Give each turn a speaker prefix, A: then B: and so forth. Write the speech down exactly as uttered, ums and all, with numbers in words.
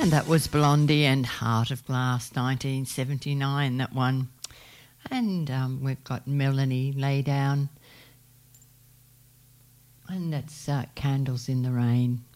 A: That was Blondie and Heart of Glass, nineteen seventy-nine, that one. And um, we've got Melanie Lay Down. And that's uh, Candles in the Rain.